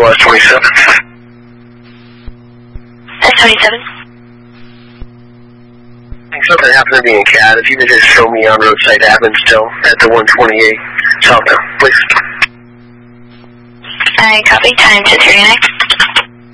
West 27. That's 27. Something happened to me in CAD. If you could just show me on roadside admin still at the 128 southbound, please. I copy. Time to 39.